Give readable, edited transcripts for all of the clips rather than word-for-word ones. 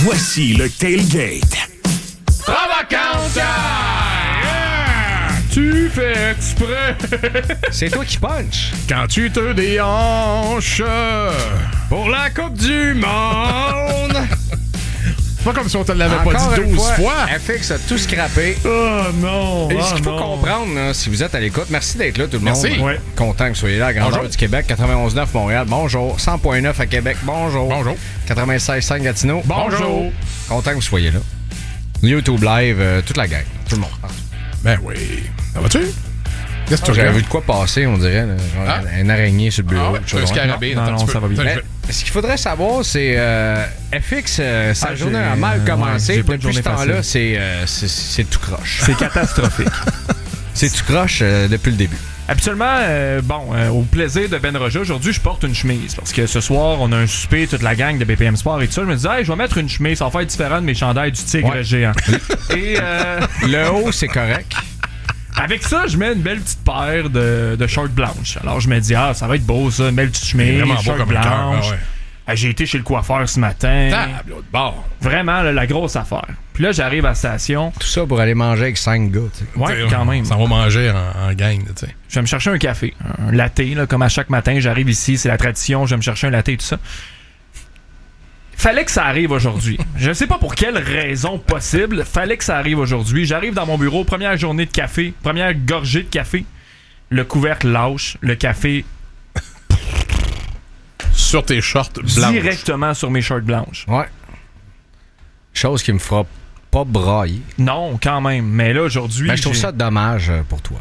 Voici le Tailgate. Travacante! Tu fais exprès. C'est toi qui punch. Quand tu te déhanches pour la Coupe du Monde. C'est pas comme si on te l'avait pas dit 12 fois. FX a tout scrappé. Oh non. Et ce qu'il faut comprendre, là, si vous êtes à l'écoute, merci d'être là, tout le monde. Merci. Ouais. Content que vous soyez là à Grandeur du Québec, 91.9 Montréal, bonjour. 100.9 à Québec, bonjour. Bonjour. 96.5 Gatineau, Bonjour. Content que vous soyez là. YouTube Live, toute la gang, tout le monde. Ben oui. Ça va-tu? Qu'est-ce que tu J'avais regardes? vu de quoi passer, on dirait. Là, genre une araignée sur le bureau. Tu veux scarabée? Non, ça va bien. Mais, ce qu'il faudrait savoir, c'est FX, sa journée a mal commencé. j'ai pas une Depuis ce journée temps-là, facile. c'est tout croche. C'est catastrophique. C'est tout croche depuis le début. Habituellement, au plaisir de Ben Roger, aujourd'hui, je porte une chemise. Parce que ce soir, on a un souper, toute la gang de BPM Sport et tout ça. Je me disais, hey, je vais mettre une chemise, ça va faire différent de mes chandails du tigre géant. Et le haut, c'est correct. avec ça, je mets une belle petite paire de shorts blanches. Alors, je me dis, ça va être beau, ça, une belle petite chemise, Vraiment beau shorts comme le cœur. blanches. J'ai été chez le coiffeur ce matin. Table de bord. Vraiment, là, la grosse affaire. Puis là, j'arrive à la station. Tout ça pour aller manger avec 5 gars. Tu sais. Ouais, quand même. Ça va manger en gang, tu sais. Je vais me chercher un café, un latte, là, comme à chaque matin. J'arrive ici, c'est la tradition, je vais me chercher un latte et tout ça. Fallait que ça arrive aujourd'hui. Je ne sais pas pour quelle raison possible, fallait que ça arrive aujourd'hui. J'arrive dans mon bureau, première journée de café, première gorgée de café. Le couvercle lâche, le café Sur tes shorts blancs. directement sur mes shorts blanches. Ouais. Chose qui me fera pas brailler. Non, quand même. Mais là, aujourd'hui... Mais je trouve ça dommage pour toi.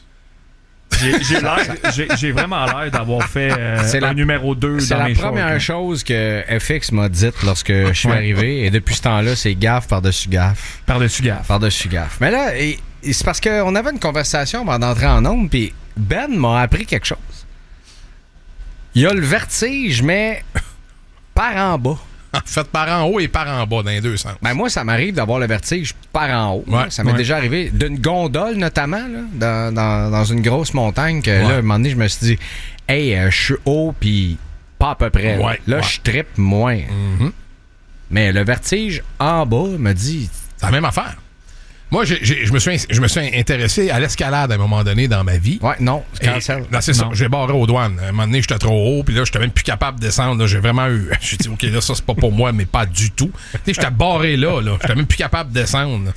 J'ai vraiment l'air d'avoir fait C'est un numéro 2 C'est dans la mes shorts. première chose que FX m'a dite lorsque je suis arrivé. Et depuis ce temps-là, c'est gaffe par-dessus gaffe. Par-dessus gaffe. Par-dessus gaffe. Mais là, c'est parce qu'on avait une conversation avant d'entrer en ondes, puis Ben m'a appris quelque chose. Il y a le vertige, mais par en bas. En fait, par en haut et par en bas, dans les deux sens. Ben moi, ça m'arrive d'avoir le vertige par en haut. Ouais, Ça m'est déjà arrivé d'une gondole, notamment, là, dans une grosse montagne, que là, à un moment donné, je me suis dit, hey, je suis haut, puis pas à peu près. Là, je trippe moins. Mm-hmm. Mais le vertige en bas me dit... C'est la même affaire. Moi, je me suis intéressé à l'escalade à un moment donné dans ma vie. Ouais, non, cancel. Non, c'est ça. J'ai barré aux douanes. À un moment donné, j'étais trop haut, puis là, j'étais même plus capable de descendre. Là, j'ai vraiment eu. J'ai dit, OK, là, ça, c'est pas pour moi, mais pas du tout. Tu sais, j'étais barré là. J'étais même plus capable de descendre.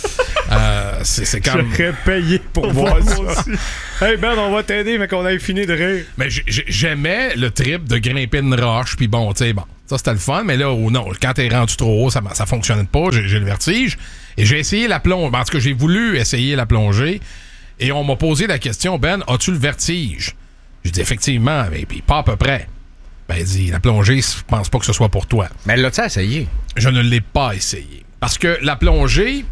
C'est comme. J'aurais payé pour voir ça. Hey Ben, on va t'aider, mais qu'on ait fini de rire. Mais j'aimais le trip de grimper une roche, puis bon, tu sais, bon. Ça, c'était le fun, mais là, non, quand t'es rendu trop haut, ça fonctionne pas. J'ai le vertige. Et j'ai essayé la plongée. En tout cas, j'ai voulu essayer la plongée. Et on m'a posé la question, Ben, as-tu le vertige? J'ai dit, effectivement, mais puis pas à peu près. Ben, il dit, la plongée, je pense pas que ce soit pour toi. Mais l'as-tu essayé? Je ne l'ai pas essayé. Parce que la plongée,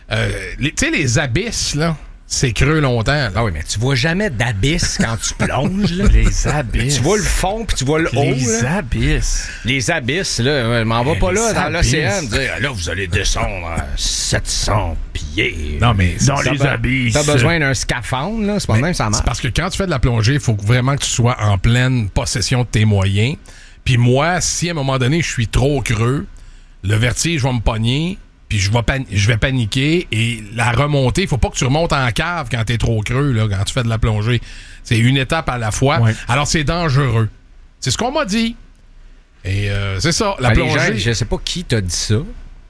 tu sais, les abysses, là, c'est creux longtemps. Là. Ah oui, mais tu vois jamais d'abysse quand tu plonges. Là. Les abysses. Tu vois le fond puis tu vois le haut. Les là. abysses. Les abysses, là. Je m'en vais pas là dans abysses. l'océan me dire, là, vous allez descendre à 700 pieds. Non, mais Dans les abysses. T'as besoin d'un scaphandre, là. C'est pas même ça marche. C'est parce que quand tu fais de la plongée, il faut vraiment que tu sois en pleine possession de tes moyens. Puis moi, si à un moment donné, je suis trop creux, le vertige va me pogner. Puis je vais paniquer et la remontée, il faut pas que tu remontes en cave quand t'es trop creux, là, quand tu fais de la plongée. C'est une étape à la fois. Ouais. Alors, c'est dangereux. C'est ce qu'on m'a dit. Et c'est ça, la plongée... Les gens, je sais pas qui t'a dit ça.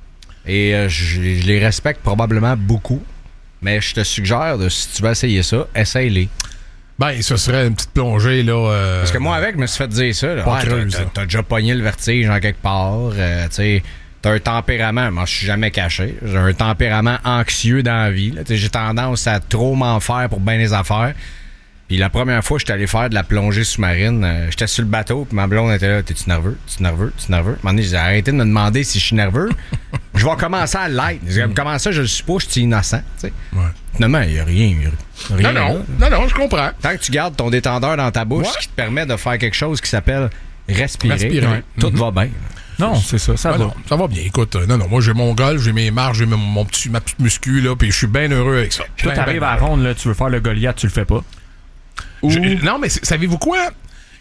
Et je les respecte probablement beaucoup. Mais je te suggère, si tu veux essayer ça, essaye-les. Ben, ce serait une petite plongée, là... Parce que moi, avec, je me suis fait dire ça. Là. Pas creuse. T'as déjà pogné le vertige en quelque part. Tu sais... T'as un tempérament, moi je suis jamais caché, j'ai un tempérament anxieux dans la vie. J'ai tendance à trop m'en faire pour bien les affaires. Puis la première fois que j'étais allé faire de la plongée sous-marine, j'étais sur le bateau, puis ma blonde était là, t'es-tu nerveux? À un moment donné, j'ai arrêté de me demander si je suis nerveux. Je vais commencer à l'être. Comment ça, je le suis pas, je suis innocent. T'sais. Ouais. Finalement, il n'y a rien. Non, je comprends. Tant que tu gardes ton détendeur dans ta bouche, ce qui te permet de faire quelque chose qui s'appelle respirer. Tout va bien. Non, c'est ça, ça va. Non, ça va bien. Écoute, moi j'ai mon golf, j'ai mes marches, j'ai ma petite muscu, là, puis je suis bien heureux avec ça. Toi, t'arrives à la ronde, là, tu veux faire le Goliath, tu le fais pas. Non, mais savez-vous quoi?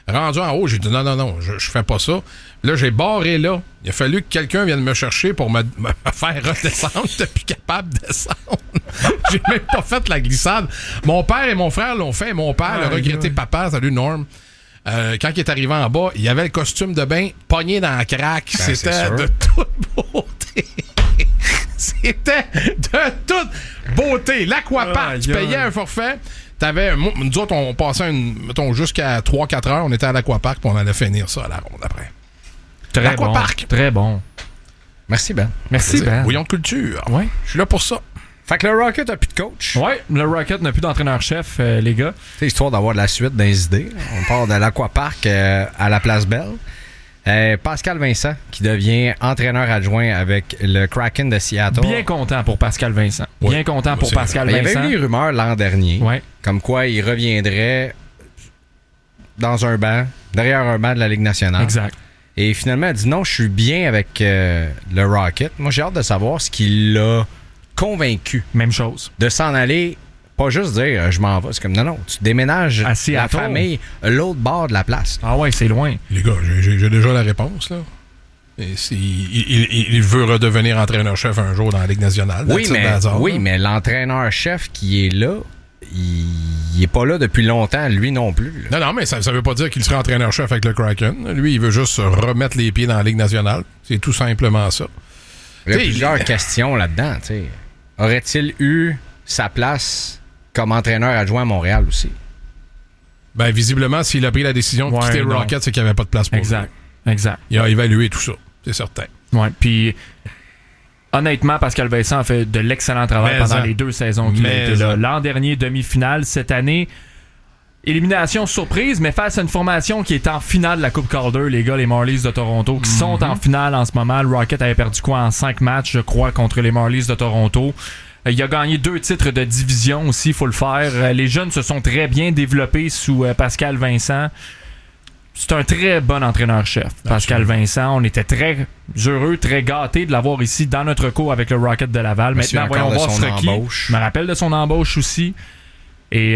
Rendu en haut, j'ai dit non, je fais pas ça. Là, j'ai barré là. Il a fallu que quelqu'un vienne me chercher pour me faire redescendre. J'étais plus capable de descendre. J'ai même pas fait la glissade. Mon père et mon frère l'ont fait. Mon père, le regretté papa, salut Norm. Quand il est arrivé en bas, il avait le costume de bain pogné dans la craque. Ben, c'était de toute beauté. C'était de toute beauté. L'Aquapark, tu payais un forfait. Nous autres, on passait mettons, jusqu'à 3-4 heures. On était à l'Aquapark puis on allait finir ça à la ronde après. Très bon. Très bon. Merci, Ben. Merci, Ben. Bouillon de culture. Ouais. Je suis là pour ça. Fait que le Rocket a plus de coach. Ouais, le Rocket n'a plus d'entraîneur-chef, les gars. C'est histoire d'avoir de la suite dans les idées. On part de l'Aquapark à la Place Belle. Pascal Vincent, qui devient entraîneur adjoint avec le Kraken de Seattle. Bien content pour Pascal Vincent. Oui. Bien content pour Pascal Il y Vincent. avait eu des rumeurs l'an dernier, comme quoi il reviendrait dans un banc, derrière un banc de la Ligue nationale. Exact. Et finalement, elle dit non, je suis bien avec le Rocket. Moi, j'ai hâte de savoir ce qui l'a convaincu. Même chose. De s'en aller, pas juste dire je m'en vais. C'est comme non, tu déménages à Seattle. La famille l'autre bord de la place. Ah ouais, c'est loin. Les gars, j'ai déjà la réponse, là. Et il veut redevenir entraîneur-chef un jour dans la Ligue nationale. Oui, mais l'entraîneur-chef qui est là, il est pas là depuis longtemps, lui non plus. Là. Non, mais ça veut pas dire qu'il sera entraîneur-chef avec le Kraken. Lui, il veut juste se remettre les pieds dans la Ligue nationale. C'est tout simplement ça. Il y a plusieurs questions là-dedans. T'sais. Aurait-il eu sa place comme entraîneur adjoint à Montréal aussi? Ben, visiblement, s'il a pris la décision de quitter le Rocket, c'est qu'il n'y avait pas de place pour lui. Exact. Il a évalué tout ça, c'est certain. Ouais, puis honnêtement, Pascal Vincent a fait de l'excellent travail pendant les 2 saisons qu'il a été là. L'an dernier, demi-finale. Cette année, élimination surprise, mais face à une formation qui est en finale de la Coupe Calder, les gars, les Marlies de Toronto, qui sont en finale en ce moment. Le Rocket avait perdu quoi en 5 matchs, je crois, contre les Marlies de Toronto. Il a gagné 2 titres de division aussi, il faut le faire. Les jeunes se sont très bien développés sous Pascal Vincent. C'est un très bon entraîneur-chef, Pascal Vincent. On était très heureux, très gâtés de l'avoir ici dans notre cours avec le Rocket de Laval. Maintenant, voyons voir Sroki. Je me rappelle de son embauche aussi. Et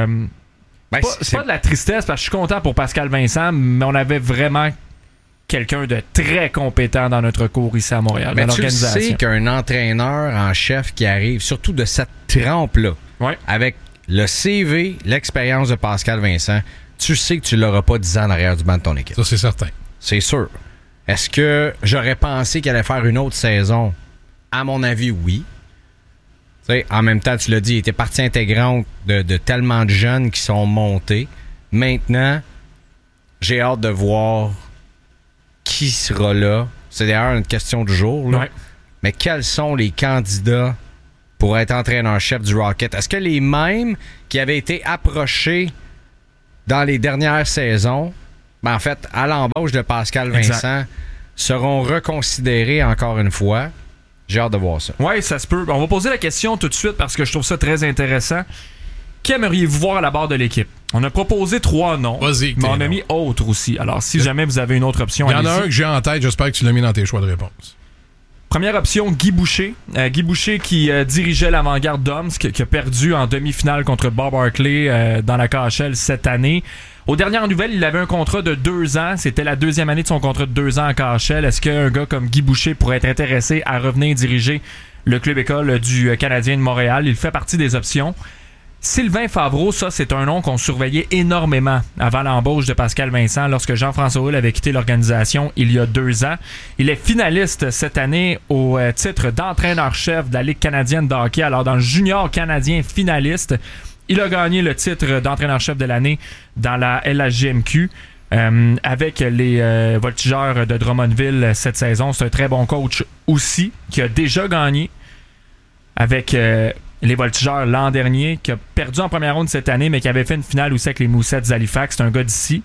c'est pas de la tristesse, parce que je suis content pour Pascal Vincent, mais on avait vraiment quelqu'un de très compétent dans notre cours ici à Montréal, dans l'organisation. Tu sais qu'un entraîneur en chef qui arrive, surtout de cette trempe-là, avec le CV, l'expérience de Pascal Vincent, tu sais que tu l'auras pas 10 ans en arrière du banc de ton équipe. Ça, c'est certain. C'est sûr. Est-ce que j'aurais pensé qu'il allait faire une autre saison? À mon avis, oui. T'sais, en même temps, tu l'as dit, il était partie intégrante de tellement de jeunes qui sont montés. Maintenant, j'ai hâte de voir qui sera là. C'est d'ailleurs une question du jour. Là. Mais quels sont les candidats pour être entraîneur-chef du Rocket? Est-ce que les mêmes qui avaient été approchés dans les dernières saisons, en fait, à l'embauche de Pascal Vincent, seront reconsidérés encore une fois? J'ai hâte de voir ça. Oui, ça se peut. On va poser la question tout de suite parce que je trouve ça très intéressant. Qui aimeriez-vous voir à la barre de l'équipe? On a proposé 3 noms, mais on a mis autres aussi. Alors, si jamais vous avez une autre option, il y en a un que j'ai en tête, j'espère que tu l'as mis dans tes choix de réponse. Première option, Guy Boucher. Guy Boucher qui dirigeait l'Avant-Garde d'Omsk, qui a perdu en demi-finale contre Bob Hartley dans la KHL cette année. Aux dernières nouvelles, il avait un contrat de 2 ans. C'était la 2e année de son contrat de 2 ans en KHL. Est-ce qu'un gars comme Guy Boucher pourrait être intéressé à revenir diriger le club école du Canadien de Montréal? Il fait partie des options. Sylvain Favreau, ça, c'est un nom qu'on surveillait énormément avant l'embauche de Pascal Vincent lorsque Jean-François Houle avait quitté l'organisation il y a 2 ans. Il est finaliste cette année au titre d'entraîneur-chef de la Ligue canadienne de hockey. Alors, dans le junior canadien finaliste, il a gagné le titre d'entraîneur-chef de l'année dans la LHJMQ avec les Voltigeurs de Drummondville cette saison. C'est un très bon coach aussi qui a déjà gagné avec les Voltigeurs l'an dernier, qui a perdu en première ronde cette année, mais qui avait fait une finale aussi avec les Moussettes d'Halifax. C'est un gars d'ici.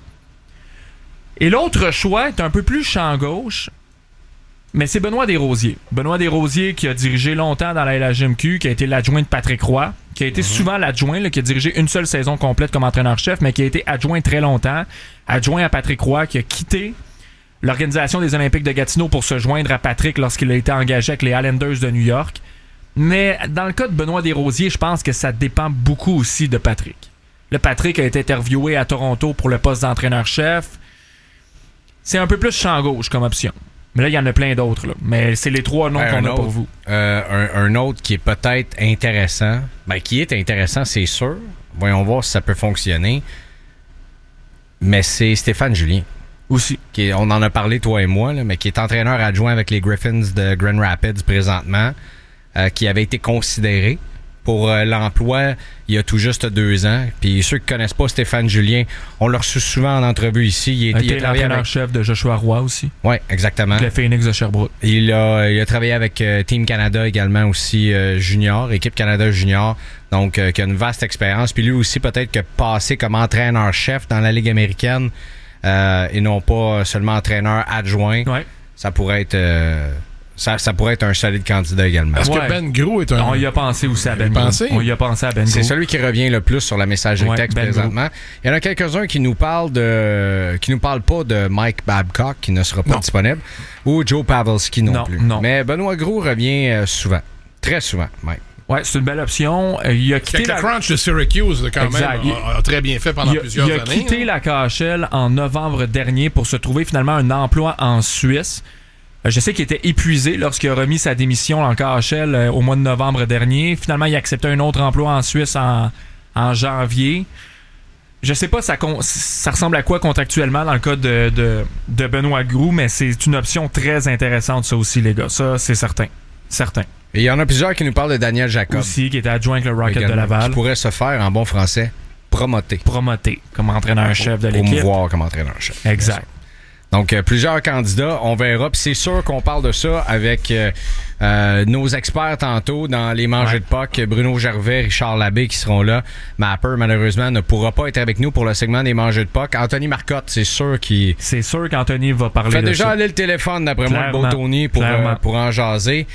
Et l'autre choix est un peu plus champ gauche, mais c'est Benoît Desrosiers. Benoît Desrosiers qui a dirigé longtemps dans la LHJMQ, qui a été l'adjoint de Patrick Roy, qui a été souvent l'adjoint, là, qui a dirigé une seule saison complète comme entraîneur-chef, mais qui a été adjoint très longtemps. Adjoint à Patrick Roy, qui a quitté l'organisation des Olympiques de Gatineau pour se joindre à Patrick lorsqu'il a été engagé avec les Islanders de New York. Mais dans le cas de Benoît Desrosiers, je pense que ça dépend beaucoup aussi de Patrick. Le Patrick a été interviewé à Toronto pour le poste d'entraîneur-chef. C'est un peu plus champ gauche comme option. Mais là, il y en a plein d'autres. Là. Mais c'est les 3 noms qu'on a pour vous. Un autre qui est peut-être intéressant. Ben, qui est intéressant, c'est sûr. Voyons voir si ça peut fonctionner. Mais c'est Stéphane Julien. Aussi. On en a parlé, toi et moi, là, mais qui est entraîneur adjoint avec les Griffins de Grand Rapids présentement, qui avait été considéré pour l'emploi il y a tout juste 2 ans. Puis ceux qui connaissent pas Stéphane Julien, on l'a reçu souvent en entrevue ici. Il a l'entraîneur-chef de Joshua Roy aussi. Oui, exactement. Le Phoenix de Sherbrooke. Il a travaillé avec Team Canada également aussi junior, équipe Canada junior, donc qui a une vaste expérience. Puis lui aussi peut-être que passé comme entraîneur-chef dans la Ligue américaine et non pas seulement entraîneur adjoint, ça pourrait être... Ça pourrait être un solide candidat également. Est-ce que Ben Gros est un... On y a pensé aussi à Ben Gros. On y a pensé à Ben Gros. C'est celui qui revient le plus sur la messagerie texte ben présentement. Gros. Il y en a quelques-uns qui nous parlent pas de Mike Babcock, qui ne sera pas disponible, ou Joe Pavelski non plus. Non. Mais Benoît Gros revient souvent. Très souvent, Mike. Ouais, c'est une belle option. Il a quitté le crunch de Syracuse, quand même, a très bien fait pendant plusieurs années. Il a quitté la KHL en novembre dernier pour se trouver finalement un emploi en Suisse. Je sais qu'il était épuisé lorsqu'il a remis sa démission en KHL au mois de novembre dernier. Finalement, il a accepté un autre emploi en Suisse en janvier. Je sais pas ça ressemble à quoi contractuellement dans le cas de Benoît Gros, mais c'est une option très intéressante, ça aussi, les gars. Ça, c'est certain. Certain. Et il y en a plusieurs qui nous parlent de Daniel Jacob. Aussi, qui était adjoint avec le Rocket également, de Laval. Qui pourrait se faire, en bon français, promoter. Promoter comme entraîneur-chef de l'équipe. Promouvoir comme entraîneur-chef. Exact. Donc, plusieurs candidats, on verra. Puis c'est sûr qu'on parle de ça avec nos experts tantôt dans les mangées de puck. Bruno Gervais, Richard Labbé qui seront là. Mapper, malheureusement, ne pourra pas être avec nous pour le segment des mangées de puck. Anthony Marcotte, c'est sûr qu'il... C'est sûr qu'Anthony va parler de ça. Fait déjà aller le téléphone, d'après moi, le beau Tony, pour en jaser.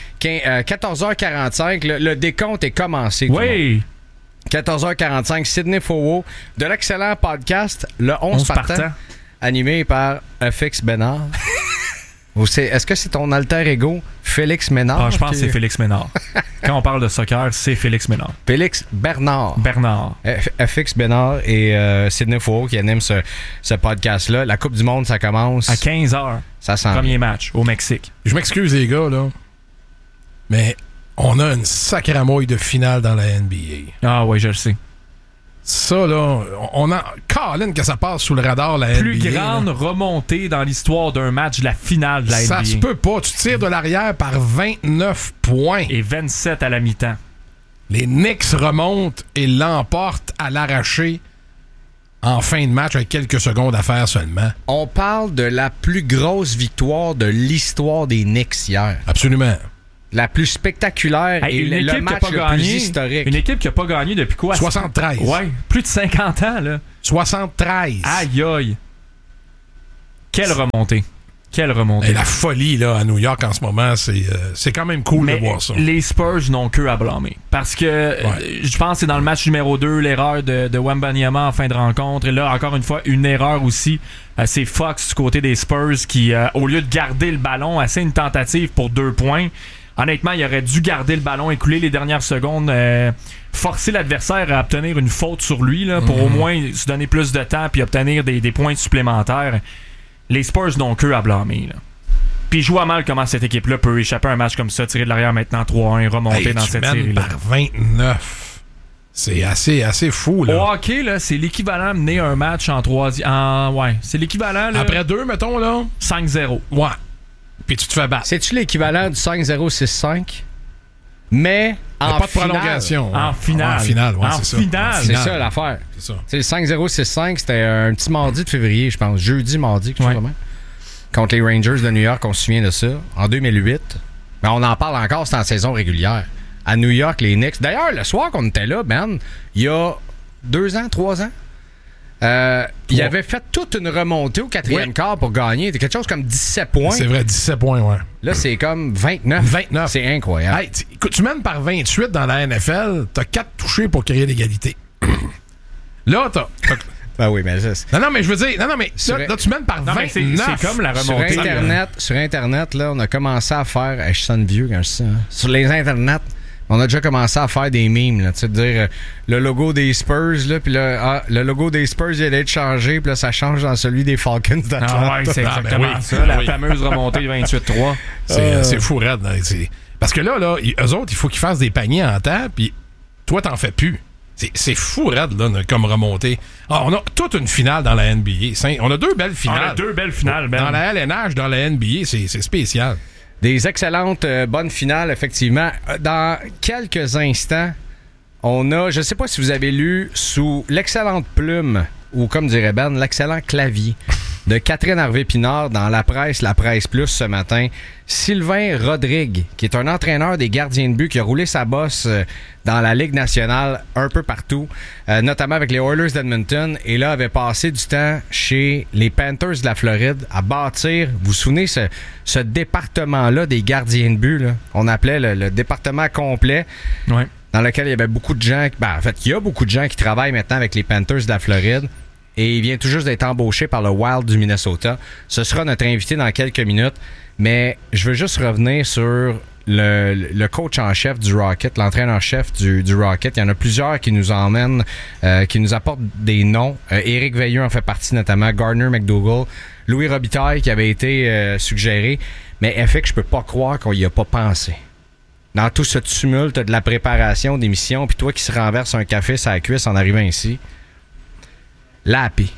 14h45, le décompte est commencé. Oui! 14h45, Sidney Fowell, de l'excellent podcast, le 11 partant. Animé par FX Bénard. Est-ce que c'est ton alter ego, Félix Ménard? Ah, je pense que c'est Félix Ménard. Quand on parle de soccer, c'est Félix Ménard. Félix Bernard. FX Bénard et Sidney Faux qui animent ce podcast-là. La Coupe du Monde, ça commence... À 15h. Ça sent Premier match au Mexique. Je m'excuse, les gars, là. Mais on a une sacramouille de finale dans la NBA. Ah oui, je le sais. Ça, là, on a... Colin, que ça passe sous le radar, la NBA. Plus grande remontée dans l'histoire d'un match de la finale de la NBA. Ça se peut pas. Tu tires de l'arrière par 29 points. Et 27 à la mi-temps. Les Knicks remontent et l'emportent à l'arraché en fin de match avec quelques secondes à faire seulement. On parle de la plus grosse victoire de l'histoire des Knicks hier. Absolument. La plus spectaculaire et le match le plus historique. Une équipe qui n'a pas gagné depuis quoi? 73. Ouais, plus de 50 ans, là. 73. Aïe, aïe. Quelle remontée. Quelle remontée. Et la folie là, à New York en ce moment, c'est quand même cool de voir ça. Les Spurs n'ont qu'eux à blâmer. Parce que je pense que c'est dans le match numéro 2, l'erreur de Wembanyama en fin de rencontre. Et là, encore une fois, une erreur aussi. C'est Fox du côté des Spurs qui, au lieu de garder le ballon, a fait une tentative pour 2 points. Honnêtement, il aurait dû garder le ballon, écouler les dernières secondes, forcer l'adversaire à obtenir une faute sur lui là, pour au moins se donner plus de temps puis obtenir des points supplémentaires. Les Spurs n'ont qu'eux à blâmer. Là. Puis je vois mal comment cette équipe-là peut échapper à un match comme ça, tirer de l'arrière maintenant 3-1, remonter dans cette série-là. Par 29. C'est assez fou. Là. Au hockey, là, c'est l'équivalent de mener un match en 3e. Ouais, c'est l'équivalent. Là, après 2, mettons, là. 5-0. Ouais. Puis tu te fais battre. C'est-tu l'équivalent du 5-0-6-5? Mais en pas de prolongation. En finale. En finale, ouais, c'est ça. C'est ça l'affaire. C'est ça. C'est le 5-0-6-5, c'était un petit mardi de février, je pense. Jeudi, mardi, quelque chose comme ça. Contre les Rangers de New York, on se souvient de ça. En 2008. Mais on en parle encore, c'est en saison régulière. À New York, les Knicks. D'ailleurs, le soir qu'on était là, Ben, il y a 2 ans, 3 ans, il avait fait toute une remontée au 4e quart pour gagner. C'était quelque chose comme 17 points. C'est vrai, 17 points, ouais. Là, c'est comme 29. C'est incroyable. Hey, écoute, tu mènes par 28 dans la NFL, t'as 4 touchés pour créer l'égalité. Là, t'as... Ben oui, mais ça... Non, mais je veux dire... Non, mais là, tu mènes par 29. C'est comme la remontée. Sur Internet, là, on a commencé à faire... je sonne vieux quand je dis ça. Sur les Internets, On a déjà commencé à faire des memes, là, tu sais, de dire le logo des Spurs, là, puis là, le logo des Spurs, il allait être changé, puis là, ça change dans celui des Falcons d'Atlanta. Ah ouais, c'est exactement ça, la fameuse remontée de 28-3. C'est fou, raide. Parce que là, eux autres, il faut qu'ils fassent des paniers en temps, puis toi, t'en fais plus. C'est fou, raide, là, comme remontée. On a toute une finale dans la NBA. On a 2 belles finales. On a 2 belles finales, Ben. Dans la LNH, dans la NBA, c'est spécial. Des excellentes bonnes finales, effectivement. Dans quelques instants, on a, je ne sais pas si vous avez lu, sous l'excellente plume, ou comme dirait Ben, l'excellent clavier de Catherine Harvey-Pinard dans La Presse Plus ce matin, Sylvain Rodrigue, qui est un entraîneur des gardiens de but, qui a roulé sa bosse dans la Ligue nationale un peu partout, notamment avec les Oilers d'Edmonton, et là avait passé du temps chez les Panthers de la Floride à bâtir, vous vous souvenez, ce département-là des gardiens de but, là, on appelait le département complet, ouais, dans lequel il y avait beaucoup de gens, en fait, il y a beaucoup de gens qui travaillent maintenant avec les Panthers de la Floride. Et il vient tout juste d'être embauché par le Wild du Minnesota. Ce sera notre invité dans quelques minutes. Mais je veux juste revenir sur le coach en chef du Rocket, l'entraîneur-chef du Rocket. Il y en a plusieurs qui nous emmènent, qui nous apportent des noms. Éric Veilleux en fait partie notamment, Gardner McDougall, Louis Robitaille qui avait été suggéré. Mais FX, je peux pas croire qu'on y a pas pensé. Dans tout ce tumulte de la préparation d'émission, puis toi qui se renverse un café sur la cuisse en arrivant ici... Lappy.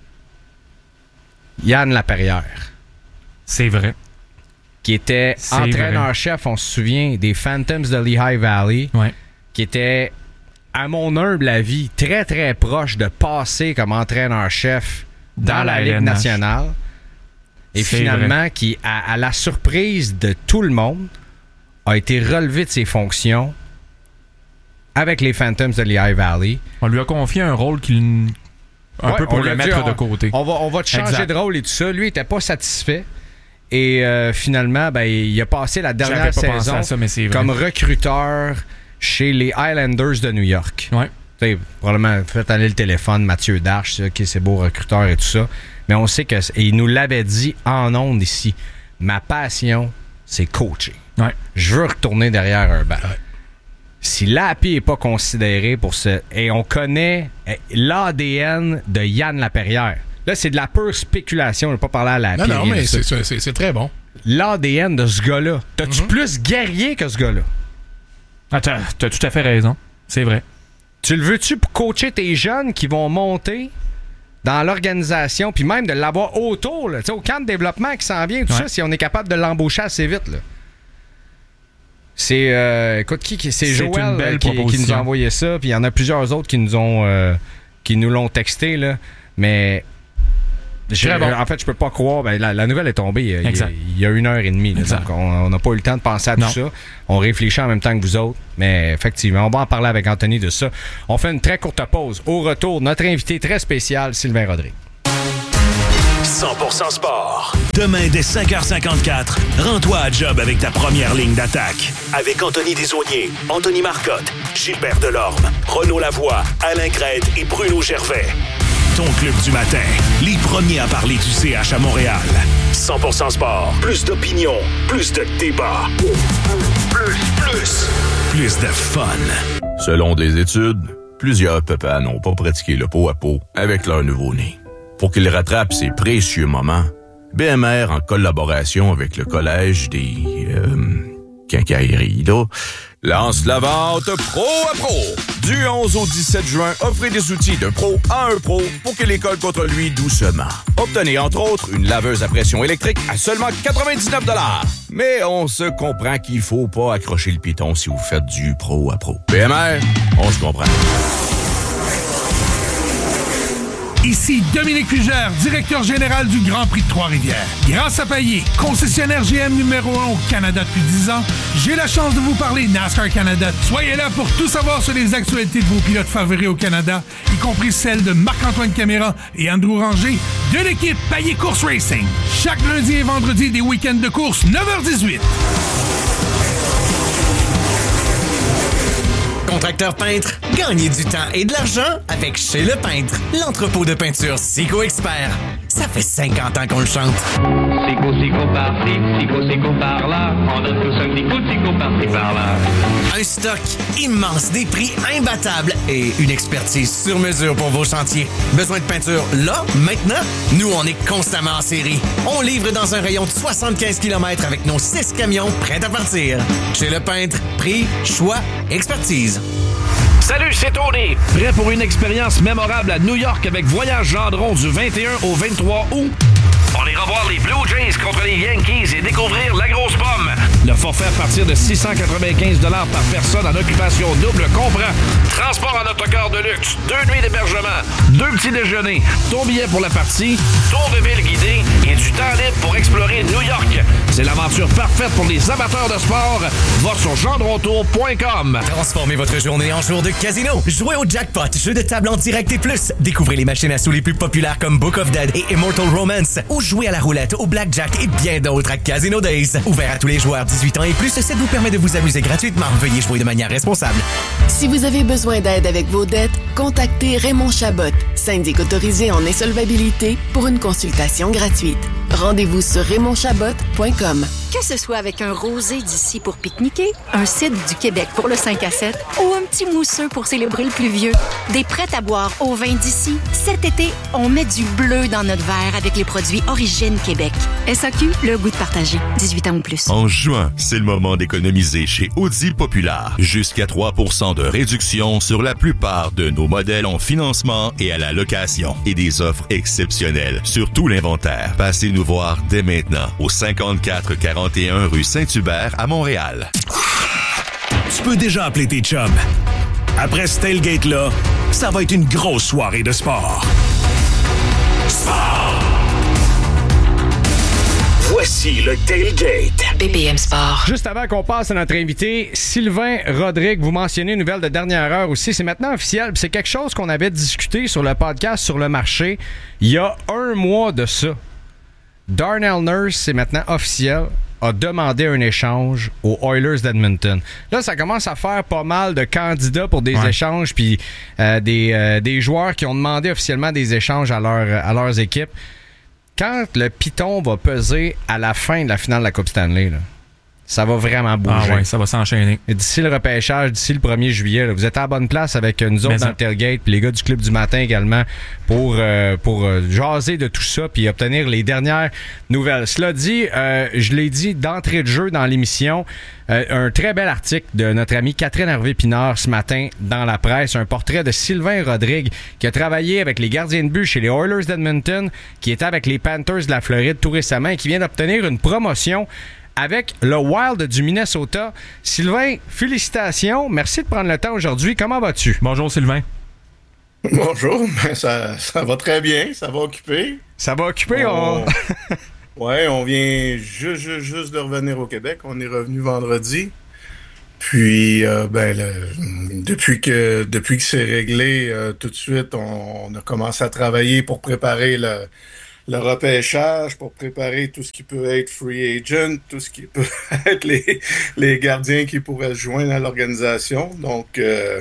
Yann Laperrière. C'est vrai. Qui était entraîneur-chef, on se souvient, des Phantoms de Lehigh Valley. Ouais. Qui était, à mon humble avis, très, très proche de passer comme entraîneur-chef dans la Ligue nationale. Et c'est finalement, vrai. qui, à la surprise de tout le monde, a été relevé de ses fonctions avec les Phantoms de Lehigh Valley. On lui a confié un rôle qu'il... Un peu pour le mettre de côté. On va te changer de rôle et tout ça. Lui, il n'était pas satisfait. Et finalement, il a passé la dernière saison comme recruteur chez les Highlanders de New York. Ouais. T'sais, probablement fait aller le téléphone, Mathieu Darche, qui c'est beau recruteur et tout ça. Mais on sait que... Et il nous l'avait dit en ondes ici. Ma passion, c'est coacher. Ouais. Je veux retourner derrière un banc. Ouais. Si Lappy n'est pas considéré pour ce... Et on connaît l'ADN de Yann Laperrière. Là, c'est de la pure spéculation. Je ne vais pas parler à Lappy. Non, mais c'est très bon. L'ADN de ce gars-là. T'as-tu plus guerrier que ce gars-là? Ah, t'as tout à fait raison. C'est vrai. Tu le veux-tu pour coacher tes jeunes qui vont monter dans l'organisation, puis même de l'avoir autour, là, au camp de développement qui s'en vient, tout ça, si on est capable de l'embaucher assez vite, là. C'est écoute, c'est Joël qui nous a envoyé ça, puis il y en a plusieurs autres qui nous l'ont texté là, mais en fait je peux pas croire, la nouvelle est tombée il y a 1h30 là, donc on n'a pas eu le temps de penser à tout ça. On réfléchit en même temps que vous autres, mais effectivement on va en parler avec Anthony de ça. On fait une très courte pause. Au retour, notre invité très spécial, Sylvain Rodrigue. 100% sport. Demain, dès 5h54, rends-toi à job avec ta première ligne d'attaque. Avec Anthony Desaulniers, Anthony Marcotte, Gilbert Delorme, Renaud Lavoie, Alain Crête et Bruno Gervais. Ton club du matin, les premiers à parler du CH à Montréal. 100% sport. Plus d'opinion, plus de débat. Plus de fun. Selon des études, plusieurs papas n'ont pas pratiqué le pot à pot avec leur nouveau-né. Pour qu'il rattrape ces précieux moments, BMR, en collaboration avec le Collège des quincailleries, lance la vente Pro à Pro. Du 11 au 17 juin, offrez des outils d'un pro à un pro pour qu'il école contre lui doucement. Obtenez entre autres une laveuse à pression électrique à seulement 99$. Mais on se comprend qu'il faut pas accrocher le piton si vous faites du pro à pro. BMR, on se comprend. Ici Dominique Fugère, directeur général du Grand Prix de Trois-Rivières. Grâce à Payet, concessionnaire GM numéro 1 au Canada depuis 10 ans, j'ai la chance de vous parler NASCAR Canada. Soyez là pour tout savoir sur les actualités de vos pilotes favoris au Canada, y compris celles de Marc-Antoine Caméra et Andrew Ranger de l'équipe Payet Course Racing. Chaque lundi et vendredi, des week-ends de course, 9h18. Contracteur peintre, Gagnez du temps et de l'argent avec Chez Le Peintre, l'entrepôt de peinture Sico Expert. Ça fait 50 ans qu'on le chante. Sico par-ci, Sico par-là. On donne tous un petit coup de Sico par-ci par-là. Un stock immense, des prix imbattables et une expertise sur mesure pour vos chantiers. Besoin de peinture là, maintenant? Nous, on est constamment en série. On livre dans un rayon de 75 km avec nos 6 camions prêts à partir. Chez Le Peintre, prix, choix, expertise. Salut, c'est Tony. Prêt pour une expérience mémorable à New York avec Voyage Gendron du 21 au 23 août? On ira voir les Blue Jays contre les Yankees et découvrir la grosse pomme. Le forfait à partir de 695 $ par personne en occupation double comprend transport en autocar de luxe, 2 nuits d'hébergement, 2 petits déjeuners, ton billet pour la partie, tour de ville guidé et du temps libre pour explorer New York. C'est l'aventure parfaite pour les amateurs de sport. Va sur gendrontour.com. Transformez votre journée en jour de casino. Jouez au jackpot, jeu de table en direct et plus. Découvrez les machines à sous les plus populaires comme Book of Dead et Immortal Romance. Ou jouez à la roulette, au blackjack et bien d'autres à Casino Days. Ouvert à tous les joueurs 18 ans et plus, cette vous permet de vous amuser gratuitement. Veuillez jouer de manière responsable. Si vous avez besoin d'aide avec vos dettes, contactez Raymond Chabot, syndic autorisé en insolvabilité, pour une consultation gratuite. Rendez-vous sur RaymondChabot.com. Que ce soit avec un rosé d'ici pour pique-niquer, un cidre du Québec pour le 5 à 7 ou un petit mousseux pour célébrer le pluvieux, des prêts à boire au vin d'ici, cet été, on met du bleu dans notre verre avec les produits Origine Québec. SAQ, le goût de partager. 18 ans ou plus. En juin, c'est le moment d'économiser chez Audi Popular. Jusqu'à 3% de réduction sur la plupart de nos modèles en financement et à la location. Et des offres exceptionnelles sur tout l'inventaire. Passez nous voir dès maintenant au 5441 rue Saint-Hubert à Montréal. Tu peux déjà appeler tes chums. Après ce tailgate-là, ça va être une grosse soirée de sport. Sport! Voici le tailgate. BPM Sport. Juste avant qu'on passe à notre invité, Sylvain Rodrigue, vous mentionnez une nouvelle de dernière heure aussi. C'est maintenant officiel. C'est quelque chose qu'on avait discuté sur le podcast Sur le marché il y a 1 mois de ça. Darnell Nurse, c'est maintenant officiel, a demandé un échange aux Oilers d'Edmonton. Là, ça commence à faire pas mal de candidats pour des échanges, puis des joueurs qui ont demandé officiellement des échanges à leurs équipes. Quand le piton va peser à la fin de la finale de la Coupe Stanley, là, ça va vraiment bouger. Ah ouais, ça va s'enchaîner. Et d'ici le repêchage, d'ici le 1er juillet, là, vous êtes à la bonne place avec nous autres dans le tailgate, puis les gars du Club du matin également, pour jaser de tout ça, puis obtenir les dernières nouvelles. Cela dit, je l'ai dit d'entrée de jeu dans l'émission, un très bel article de notre amie Catherine Hervé-Pinard ce matin dans la presse, un portrait de Sylvain Rodrigue qui a travaillé avec les gardiens de but chez les Oilers d'Edmonton, qui était avec les Panthers de la Floride tout récemment et qui vient d'obtenir une promotion avec le Wild du Minnesota. Sylvain, félicitations. Merci de prendre le temps aujourd'hui. Comment vas-tu? Bonjour, Sylvain. Bonjour. Ça va très bien. Ça va occuper. Ça va occuper? Ouais, on vient juste de revenir au Québec. On est revenu vendredi. Puis, depuis que c'est réglé, tout de suite, on a commencé à travailler pour préparer le repêchage, pour préparer tout ce qui peut être free agent, tout ce qui peut être les gardiens qui pourraient se joindre à l'organisation. Donc,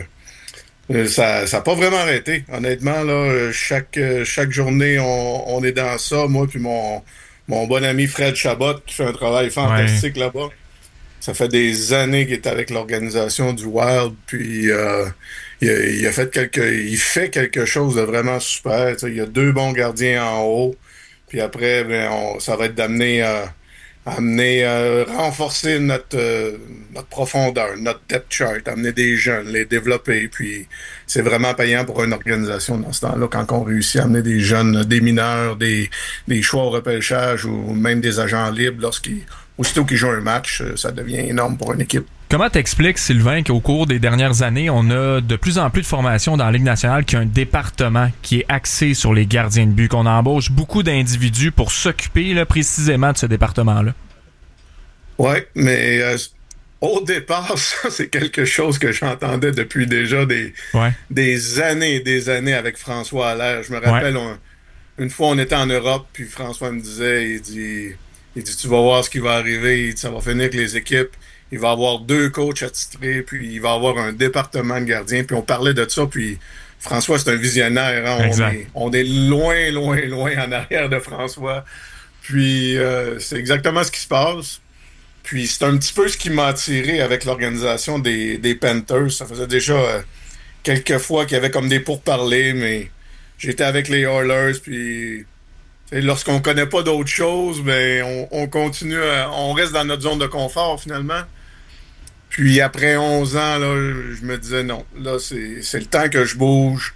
ça n'a pas vraiment arrêté. Honnêtement, là, chaque journée, on est dans ça. Moi puis mon bon ami Fred Chabot, qui fait un travail fantastique là-bas. Ça fait des années qu'il est avec l'organisation du Wild, puis il fait quelque chose de vraiment super. Il y a 2 bons gardiens en haut. Puis après, ça va être d'amener renforcer notre profondeur, notre depth chart, amener des jeunes, les développer. Puis c'est vraiment payant pour une organisation dans ce temps-là quand on réussit à amener des jeunes, des mineurs, des choix au repêchage ou même des agents libres aussitôt qu'ils jouent un match, ça devient énorme pour une équipe. Comment t'expliques, Sylvain, qu'au cours des dernières années, on a de plus en plus de formations dans la Ligue nationale qui a un département qui est axé sur les gardiens de but, qu'on embauche beaucoup d'individus pour s'occuper là, précisément de ce département-là? Oui, mais au départ, ça, c'est quelque chose que j'entendais depuis déjà des années avec François Allaire. Je me rappelle, une fois, on était en Europe, puis François me disait, il dit, tu vas voir ce qui va arriver, ça va finir avec les équipes. il va avoir 2 coachs attitrés, puis il va avoir un département de gardiens. Puis on parlait de ça, puis François, c'est un visionnaire. Hein? On est loin, loin, loin en arrière de François. Puis c'est exactement ce qui se passe. Puis c'est un petit peu ce qui m'a attiré avec l'organisation des Panthers. Ça faisait déjà quelques fois qu'il y avait comme des pourparlers, mais j'étais avec les Oilers, puis lorsqu'on connaît pas d'autres choses, ben on continue, on reste dans notre zone de confort finalement. Puis après 11 ans, là, je me disais non, là c'est le temps que je bouge.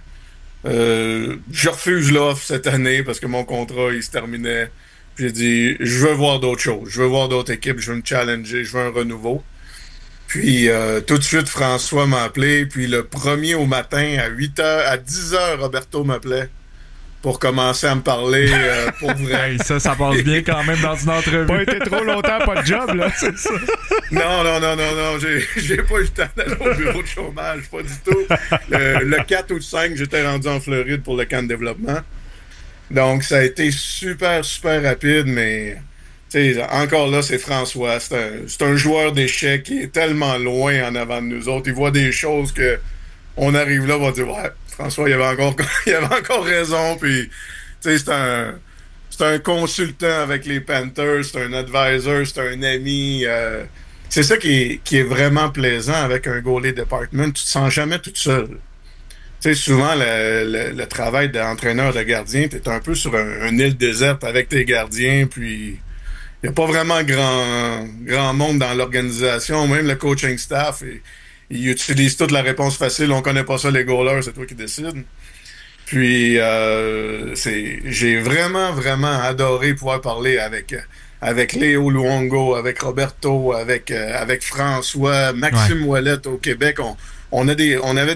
Je refuse l'offre cette année parce que mon contrat il se terminait. J'ai dit, je veux voir d'autres choses, je veux voir d'autres équipes, je veux me challenger, je veux un renouveau. Puis tout de suite, François m'a appelé, puis le premier au matin, à 8h, à 10h, Roberto m'appelait pour commencer à me parler pour vrai. Hey, ça passe bien quand même dans une entrevue. Pas été trop longtemps, pas de job, là, c'est ça. Non, j'ai pas eu le temps d'aller au bureau de chômage, pas du tout. Le 4 ou le 5, j'étais rendu en Floride pour le camp de développement. Donc, ça a été super, super rapide, mais encore là, c'est François. C'est un joueur d'échecs qui est tellement loin en avant de nous autres. Il voit des choses que on arrive là, on va dire, ouais, François, il avait encore raison. Puis, c'est un consultant avec les Panthers, c'est un advisor, c'est un ami. C'est ça qui est vraiment plaisant avec un goalie department. Tu te sens jamais tout seul. Tu sais, souvent, le travail d'entraîneur de gardien, tu es un peu sur une île déserte avec tes gardiens, puis il n'y a pas vraiment grand monde dans l'organisation. Même le coaching staff, il utilise toute la réponse facile. On connaît pas ça, les goalers, c'est toi qui décides. Puis, j'ai vraiment, vraiment adoré pouvoir parler avec Léo Luongo, avec Roberto, avec François, Maxime Ouellette au Québec. On a des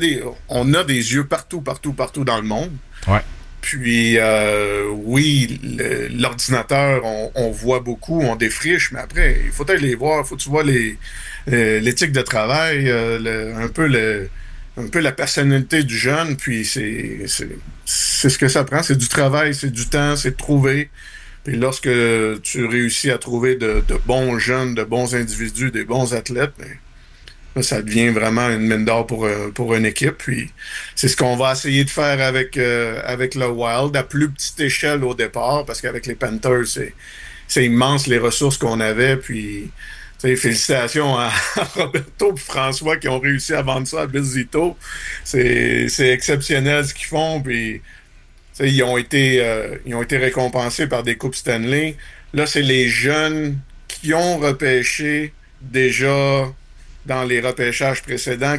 yeux partout dans le monde. Ouais. Puis, oui, l'ordinateur, on voit beaucoup, on défriche, mais après, il faut aller les voir, il faut que tu vois l'éthique de travail, un peu la personnalité du jeune, puis c'est ce que ça prend, c'est du travail, c'est du temps, c'est de trouver. Puis lorsque tu réussis à trouver de bons jeunes, de bons individus, des bons athlètes, là, ça devient vraiment une mine d'or pour une équipe. Puis c'est ce qu'on va essayer de faire avec le Wild, à plus petite échelle au départ, parce qu'avec les Panthers, c'est immense les ressources qu'on avait. Puis félicitations à Roberto et François qui ont réussi à vendre ça à Bizzito. C'est exceptionnel ce qu'ils font. Puis ils ont été récompensés par des Coupes Stanley. Là, c'est les jeunes qui ont repêché déjà dans les repêchages précédents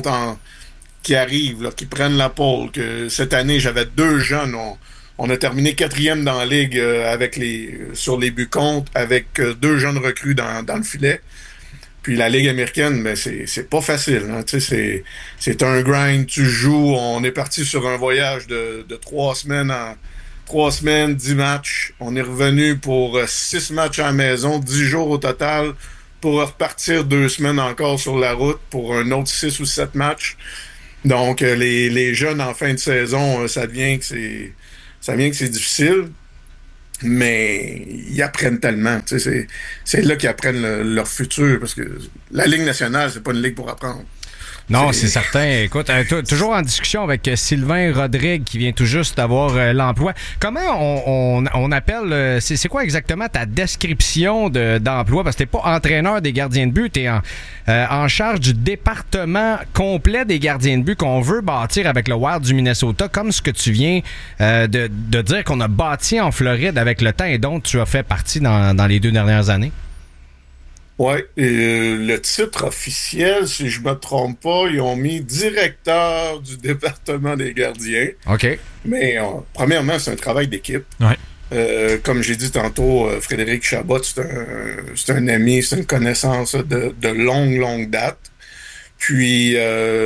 qui arrivent, là, qui prennent la pole. Que cette année, j'avais 2 jeunes. On a terminé 4e dans la ligue sur les buts contre avec 2 jeunes recrues dans le filet. Puis la Ligue américaine, ben c'est pas facile. Hein, c'est un grind, tu joues. On est parti sur un voyage de 3 semaines 3 semaines, 10 matchs. On est revenu pour 6 matchs à la maison, 10 jours au total, pour repartir 2 semaines encore sur la route pour un autre 6 ou 7 matchs. Donc, les jeunes en fin de saison, ça vient que c'est difficile, mais ils apprennent tellement. C'est là qu'ils apprennent leur futur, parce que la Ligue nationale, c'est pas une ligue pour apprendre. Non, c'est certain. Écoute, toujours en discussion avec Sylvain Rodrigue qui vient tout juste d'avoir l'emploi. Comment on appelle, c'est quoi exactement ta description d'emploi? Parce que t'es pas entraîneur des gardiens de but, t'es en charge du département complet des gardiens de but qu'on veut bâtir avec le Wild du Minnesota, comme ce que tu viens de dire qu'on a bâti en Floride avec le temps et dont tu as fait partie dans les 2 dernières années. Oui, le titre officiel, si je me trompe pas, ils ont mis directeur du département des gardiens. OK. Mais premièrement, c'est un travail d'équipe. Ouais. Comme j'ai dit tantôt, Frédéric Chabot, c'est un ami, c'est une connaissance de longue date. Puis,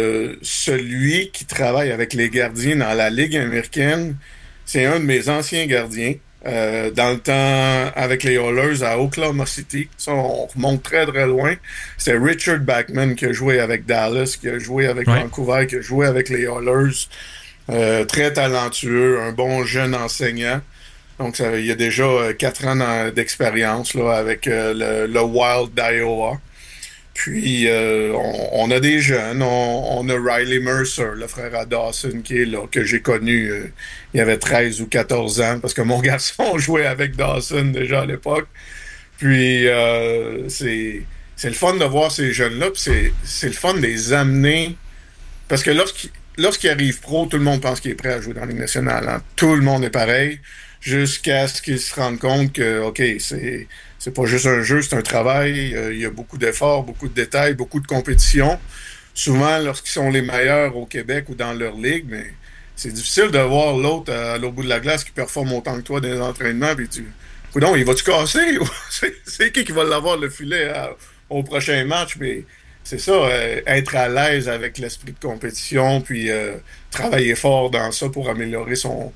celui qui travaille avec les gardiens dans la Ligue américaine, c'est un de mes anciens gardiens. Dans le temps, avec les Oilers à Oklahoma City. Ça, on remonte très, très loin. C'est Richard Backman qui a joué avec Dallas, qui a joué avec Vancouver, qui a joué avec les Oilers. Très talentueux, un bon jeune enseignant. Donc, il y a déjà 4 ans d'expérience là, avec le Wild d'Iowa. Puis, on a des jeunes. On a Riley Mercer, le frère à Dawson, qui est là, que j'ai connu. Il avait 13 ou 14 ans, parce que mon garçon jouait avec Dawson déjà à l'époque. Puis, c'est le fun de voir ces jeunes-là. Puis, c'est le fun de les amener. Parce que lorsqu'il arrive pro, tout le monde pense qu'il est prêt à jouer dans la Ligue nationale. Hein. Tout le monde est pareil, jusqu'à ce qu'ils se rendent compte que, OK, c'est pas juste un jeu, c'est un travail. Il y a beaucoup d'efforts, beaucoup de détails, beaucoup de compétition. Souvent, lorsqu'ils sont les meilleurs au Québec ou dans leur ligue, mais c'est difficile de voir l'autre à l'autre bout de la glace qui performe autant que toi dans les entraînements. Puis coudonc, il va-tu casser? C'est qui va l'avoir le filet au prochain match? Mais c'est ça, être à l'aise avec l'esprit de compétition, puis travailler fort dans ça pour améliorer son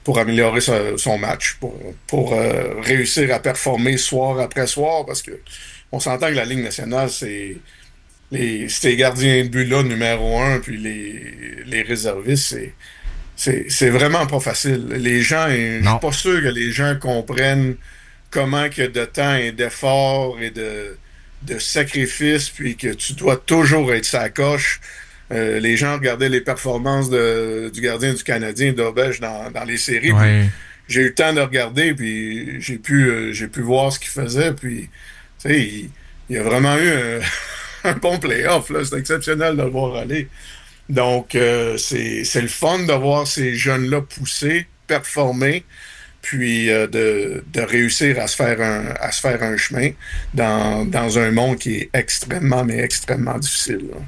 match, pour réussir à performer soir après soir, parce que on s'entend que la Ligue nationale, c'est ces gardiens de but-là, numéro 1, puis les réservistes, c'est vraiment pas facile. Les gens, je suis pas sûr que les gens comprennent comment il y a de temps et d'efforts et de sacrifices, puis que tu dois toujours être sa coche. Les gens regardaient les performances du gardien du Canadien, Dobej, dans les séries. Ouais. J'ai eu le temps de regarder, puis j'ai pu voir ce qu'il faisait. Puis, tu sais, il a vraiment eu un bon play-off. Là. C'est exceptionnel de le voir aller. Donc, c'est le fun de voir ces jeunes-là pousser, performer, puis de réussir à se faire un chemin dans un monde qui est extrêmement, mais extrêmement difficile. Là.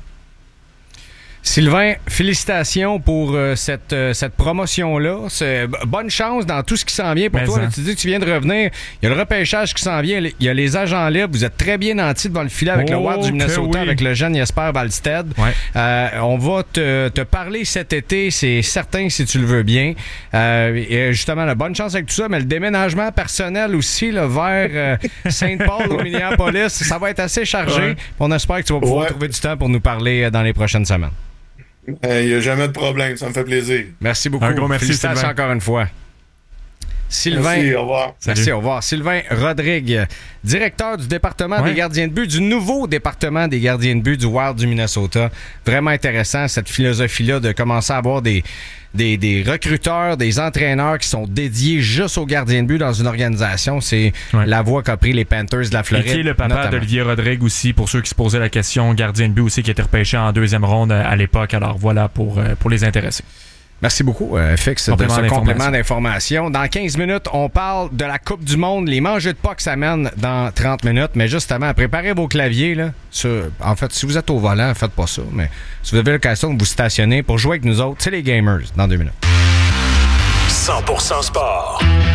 Sylvain, félicitations pour cette promotion-là. Bonne chance dans tout ce qui s'en vient pour toi. Là, tu dis que tu viens de revenir. Il y a le repêchage qui s'en vient. Il y a les agents libres. Vous êtes très bien nantis devant le filet avec le Wild du Minnesota, avec le jeune Jesper Wallstedt. Ouais. On va te parler cet été, c'est certain, si tu le veux bien. Et justement, bonne chance avec tout ça. Mais le déménagement personnel aussi là, vers Saint-Paul au Minneapolis, ça va être assez chargé. Ouais. On espère que tu vas pouvoir trouver du temps pour nous parler dans les prochaines semaines. Il n'y a jamais de problème, ça me fait plaisir. Merci beaucoup. Un gros merci, félicitations Sylvain. encore une fois. Sylvain, merci, au revoir. Merci, au revoir. Sylvain Rodrigue, directeur du département des gardiens de but, du nouveau département des gardiens de but du Wild du Minnesota. Vraiment intéressant, cette philosophie-là de commencer à avoir des recruteurs, des entraîneurs qui sont dédiés juste aux gardiens de but dans une organisation. C'est la voie qu'a pris les Panthers de la Floride. Et qui est le papa notamment d'Olivier Rodrigue aussi, pour ceux qui se posaient la question, gardien de but aussi, qui était repêché en 2e ronde à l'époque. Alors voilà pour les intéressés. Merci beaucoup, Fix, de ce complément d'information. Dans 15 minutes, on parle de la Coupe du Monde. Les mangeux de puck s'amènent dans 30 minutes. Mais justement, préparez vos claviers. Là. En fait, si vous êtes au volant, faites pas ça. Mais si vous avez l'occasion de vous stationner pour jouer avec nous autres, c'est les gamers dans 2 minutes. 100% sport.